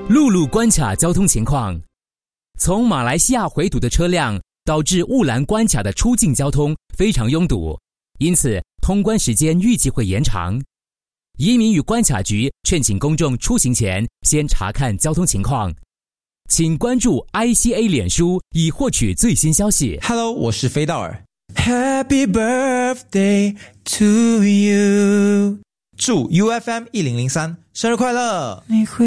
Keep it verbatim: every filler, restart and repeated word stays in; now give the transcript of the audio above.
陆路关卡交通情况。从马来西亚回堵的车辆导致雾兰关卡的出境交通非常拥堵，因此通关时间预计会延长。移民与关卡局劝请公众出行前先查看交通情况。请关注 I C A 脸书以获取最新消息。 Hello， 我是飞道尔。 Happy birthday to you， 祝 U F M 一零零三生日快乐。你会